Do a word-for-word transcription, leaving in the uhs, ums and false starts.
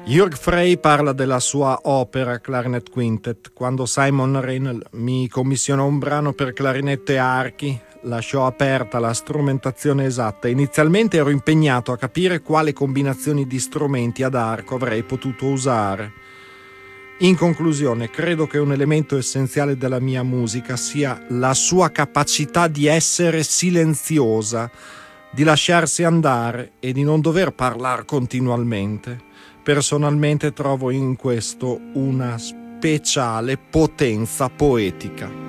Jörg Frey parla della sua opera Clarinet Quintet. Quando Simon Reynel mi commissionò un brano per clarinette e archi, lasciò aperta la strumentazione esatta. Inizialmente ero impegnato a capire quale combinazioni di strumenti ad arco avrei potuto usare. In conclusione, credo che un elemento essenziale della mia musica sia la sua capacità di essere silenziosa, di lasciarsi andare e di non dover parlare continuamente. Personalmente trovo in questo una speciale potenza poetica.